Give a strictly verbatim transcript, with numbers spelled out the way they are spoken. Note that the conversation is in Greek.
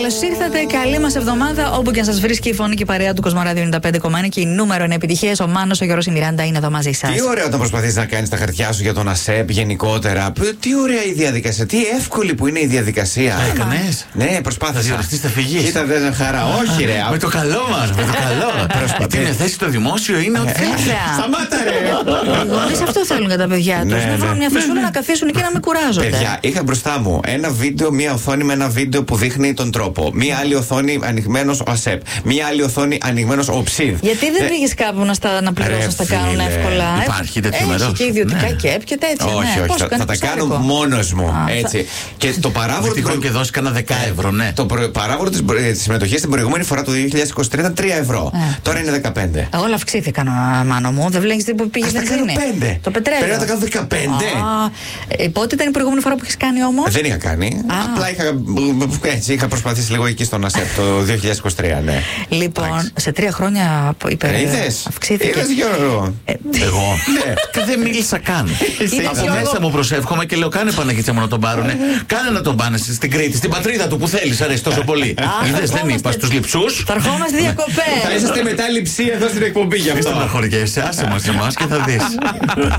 Καλώς ήρθατε, καλή μας εβδομάδα. Όπου και αν σας βρίσκει η φωνή και η παρέα του Κοσμοράδιο ενενήντα πέντε κόμμα ένα και η νούμερο ένα επιτυχίες. Ο Μάνος, ο Γιώργος, η Μιράντα είναι εδώ μαζί σας. Τι ωραίο όταν προσπαθείς να κάνεις τα χαρτιά σου για τον ΑΣΕΠ γενικότερα. Τι ωραία η διαδικασία. Τι εύκολη που είναι η διαδικασία. Έκανες. Ναι, προσπάθησα. Θα διοριστείς, θα φυγείς. Κοίτα, δεν χαρά. Όχι, ρε. Με το καλό μας, με το καλό. Γιατί είναι θέση στο δημόσιο, είναι ό,τι θέλει. Σταμάτα, ρε. Οι γονείς αυτό θέλουν για τα παιδιά τους. Ναι, Να βρουν ναι. μια φυσούλα να καθίσουν εκεί να μην κουράζονται. Παιδιά, είχα μπροστά μου ένα βίντεο, μία οθόνη με ένα βίντεο που δείχνει τον τρόπο. Μία άλλη οθόνη ανοιγμένος ο ΑΣΕΠ. Μία άλλη οθόνη ανοιγμένος ο ΨΥΔ. Γιατί δεν Ε, πήγες κάπου να, στα, να πληρώσεις, να τα φίλε, κάνουν εύκολα. υπάρχει τέτοιο Έχει μέρος. και ιδιωτικά Ναι. και ΕΠ και τέτοια. Όχι, ναι. όχι, Πώς θα, κάνει θα τα πιστάρικο. κάνω μόνος μου. Α, Έτσι. Και το παράβολο Τυχόν και δώσει κανένα δέκα ευρώ, ναι. Το προ- παράβολο της της συμμετοχής στην προηγούμενη φορά του δύο χιλιάδες είκοσι τρία ήταν τρία ευρώ. Ε. Τώρα είναι δεκαπέντε. Όλα αυξήθηκαν, α, Μάνο μου. Δεν βλέπεις τι που πήγε Ας τα στην κάνω ξύνη. πέντε. Το πετρέλαιο. Πρέπει να τα κάνω δεκαπέντε. Α, ε, πότε ήταν η προηγούμενη φορά που έχεις κάνει όμως? Δεν είχα κάνει. Α. Απλά είχα, έτσι, είχα προσπαθήσει λίγο εκεί στον ΑΣΕΠ το δύο χιλιάδες είκοσι τρία, ναι. Λοιπόν, Εντάξει. σε τρία χρόνια υπερ... Ε, είδες. αυξήθηκε. Είδες, Γιώργο. Ε, Εγώ. Ναι. Και δεν μίλησα καν. Είναι Από πιο- μέσα μου προσεύχομαι και λέω: κάνε Παναγίτσα μου να τον πάρουνε. Κάνε να τον πάνε στην Κρήτη, στην πατρίδα του που θέλει, αρέσει τόσο πολύ. Είδες, δεν είπα στου λειψούς. Θα ερχόμαστε Θα διακοπές. είσαστε μετά λειψή εδώ στην εκπομπή γι' Μην αυτό. στεναχωριέσαι, άσε μας εμάς και θα δεις.